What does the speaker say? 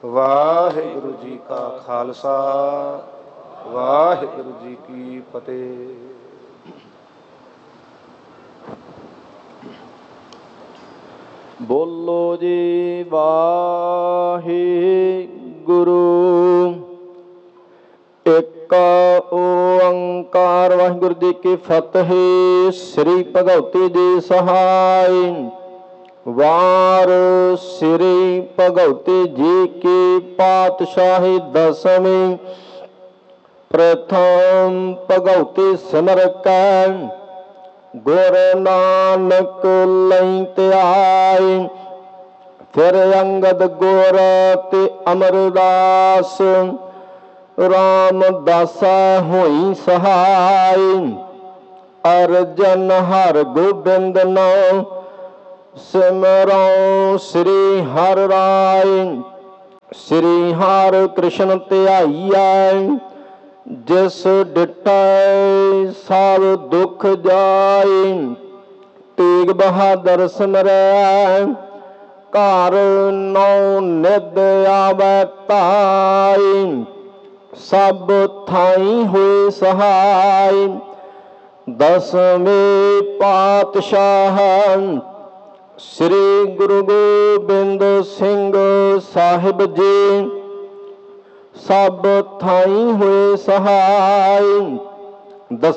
ਵਾਹਿਗੁਰੂ ਜੀ ਕਾ ਖਾਲਸਾ, ਵਾਹਿਗੁਰੂ ਜੀ ਕੀ ਫਤਿਹ। ਬੋਲੋ ਜੀ ਵਾਹਿਗੁਰੂ। ਇੱਕ ਓੰਕਾਰ। ਵਾਹਿਗੁਰੂ ਜੀ ਕੀ ਫਤਿਹ। ਸ੍ਰੀ ਭਗਵਤੀ ਜੀ ਸਹਾਈ। ਵਾਰ ਸ੍ਰੀ ਭਗਵਤੀ ਜੀ ਕੀ ਪਾਤਸ਼ਾਹੀ ਦਸਵੀਂ। ਪ੍ਰਥਮ ਭਗਵਤੀ ਸਿਮਰ ਕੈ ਗੁਰ ਨਾਨਕ ਲਈ ਧਿਆਈ। ਫਿਰ ਅੰਗਦ ਗੁਰ ਤੇ ਅਮਰਦਾਸ ਰਾਮਦਾਸਾ ਹੋਈ ਸਹਾਈ। ਅਰਜਨ ਹਰ ਗੋਬਿੰਦ ਨਾਮ ਸਿਮਰੋ ਸ੍ਰੀ ਹਰਿ ਰਾਇ। ਸ੍ਰੀ ਹਰਿ ਕ੍ਰਿਸ਼ਨ ਧਿਆਈਐ ਜਿਸ ਡਿਠੈ ਸਭ ਦੁਖ ਜਾਇ। ਤੇਗ ਬਹਾਦਰ ਸਿਮਰੈ ਘਰ ਨੌ ਨਿਧ ਆਵੈ ਧਾਇ। ਸਭ ਥਾਈ ਹੋਏ ਸਹਾਈ। ਦਸਵੇਂ ਪਾਤਸ਼ਾਹ ਸ੍ਰੀ ਗੁਰੂ ਗੋਬਿੰਦ ਸਿੰਘ ਸਾਹਿਬ ਜੀ ਸਭ ਥਾਈ ਹੋਏ ਸਹਾਈ।